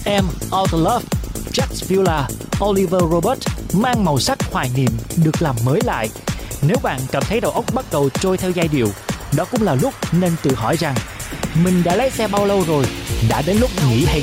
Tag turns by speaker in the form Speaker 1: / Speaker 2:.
Speaker 1: Em Out of Love, Jack Villa, Oliver Robert mang màu sắc hoài niệm được làm mới lại. Nếu bạn cảm thấy đầu óc bắt đầu trôi theo giai điệu, đó cũng là lúc nên tự hỏi rằng mình đã lái xe bao lâu rồi, đã đến lúc nghỉ hay